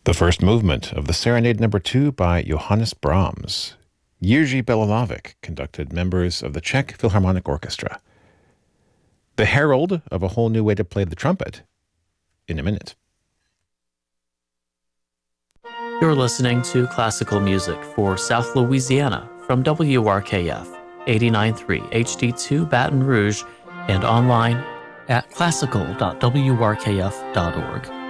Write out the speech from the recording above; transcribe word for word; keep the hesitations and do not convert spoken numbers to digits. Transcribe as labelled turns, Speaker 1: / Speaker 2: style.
Speaker 1: The first movement of the Serenade Number Two by Johannes Brahms. Jiří Bělohlavek conducted members of the Czech Philharmonic Orchestra. The herald of a whole new way to play the trumpet in a minute.
Speaker 2: You're listening to classical music for South Louisiana from W R K F eighty-nine point three H D two Baton Rouge and online at classical dot w r k f dot org.